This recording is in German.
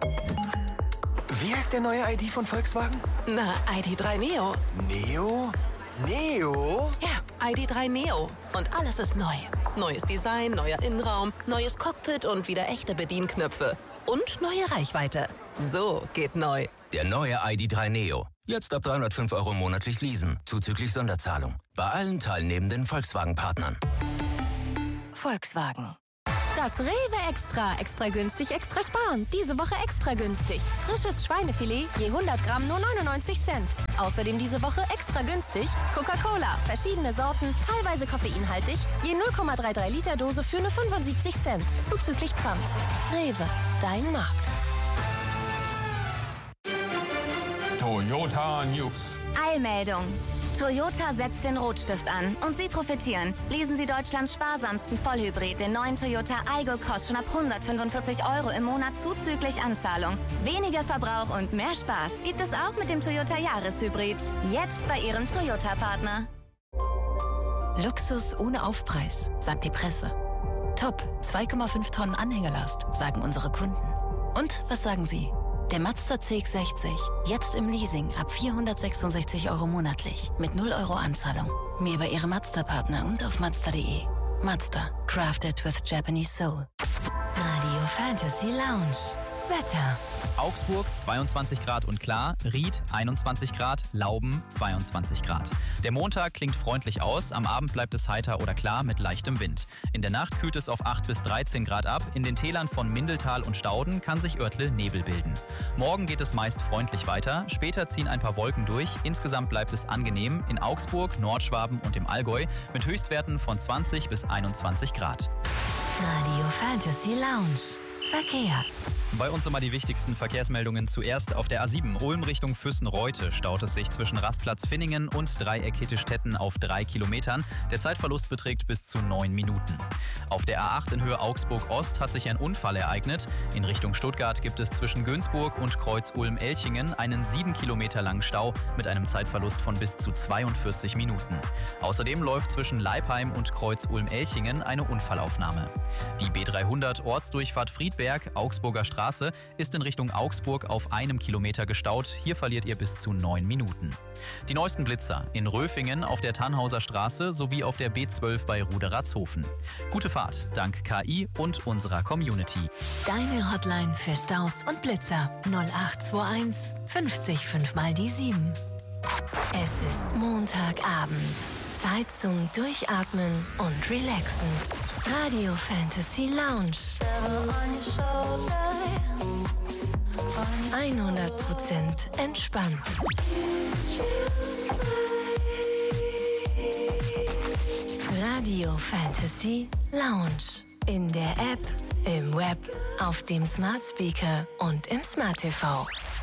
Wie heißt der neue ID von Volkswagen? Na, ID.3 Neo. Neo? Neo? Ja, ID.3 Neo. Und alles ist neu. Neues Design, neuer Innenraum, neues Cockpit und wieder echte Bedienknöpfe. Und neue Reichweite. So geht neu. Der neue ID.3 Neo. Jetzt ab 305 € monatlich leasen, zuzüglich Sonderzahlung. Bei allen teilnehmenden Volkswagen-Partnern. Volkswagen. Das Rewe Extra. Extra günstig, extra sparen. Diese Woche extra günstig. Frisches Schweinefilet je 100 Gramm nur 99 Cent. Außerdem diese Woche extra günstig Coca-Cola. Verschiedene Sorten, teilweise koffeinhaltig. Je 0,33 Liter Dose für nur 75 Cent. Zuzüglich Pfand. Rewe. Dein Markt. Toyota News. Eilmeldung. Toyota setzt den Rotstift an und Sie profitieren. Lesen Sie Deutschlands sparsamsten Vollhybrid, den neuen Toyota Aygo Cross schon ab 145 € im Monat zuzüglich Anzahlung. Weniger Verbrauch und mehr Spaß gibt es auch mit dem Toyota Jahreshybrid. Jetzt bei Ihrem Toyota-Partner. Luxus ohne Aufpreis, sagt die Presse. Top, 2,5 Tonnen Anhängerlast, sagen unsere Kunden. Und was sagen Sie? Der Mazda CX-60, jetzt im Leasing ab 466 € monatlich, mit 0 € Anzahlung. Mehr bei Ihrem Mazda-Partner und auf Mazda.de. Mazda, crafted with Japanese soul. Radio Fantasy Lounge. Wetter. Augsburg 22 Grad und klar, Ried 21 Grad, Lauben 22 Grad. Der Montag klingt freundlich aus, am Abend bleibt es heiter oder klar mit leichtem Wind. In der Nacht kühlt es auf 8 bis 13 Grad ab, in den Tälern von Mindeltal und Stauden kann sich örtlich Nebel bilden. Morgen geht es meist freundlich weiter, später ziehen ein paar Wolken durch, insgesamt bleibt es angenehm in Augsburg, Nordschwaben und im Allgäu mit Höchstwerten von 20 bis 21 Grad. Radio Fantasy Lounge. Verkehr. Bei uns nochmal die wichtigsten Verkehrsmeldungen. Zuerst auf der A7 Ulm Richtung Füssen-Reute staut es sich zwischen Rastplatz Finningen und Dreieck Hittestätten auf 3 Kilometern. Der Zeitverlust beträgt bis zu 9 Minuten. Auf der A8 in Höhe Augsburg-Ost hat sich ein Unfall ereignet. In Richtung Stuttgart gibt es zwischen Günzburg und Kreuz Ulm-Elchingen einen 7 Kilometer langen Stau mit einem Zeitverlust von bis zu 42 Minuten. Außerdem läuft zwischen Leipheim und Kreuz Ulm-Elchingen eine Unfallaufnahme. Die B300 Ortsdurchfahrt Friedberg, Augsburger Straße, ist in Richtung Augsburg auf 1 Kilometer gestaut. Hier verliert ihr bis zu 9 Minuten. Die neuesten Blitzer in Röfingen auf der Tannhauser Straße sowie auf der B12 bei Ruderatshofen. Gute Fahrt dank KI und unserer Community. Deine Hotline für Staus und Blitzer 0821 50 5 mal die 7. Es ist Montagabend. Zeit zum Durchatmen und Relaxen. Radio Fantasy Lounge. 100% entspannt. Radio Fantasy Lounge. In der App, im Web, auf dem Smart Speaker und im Smart TV.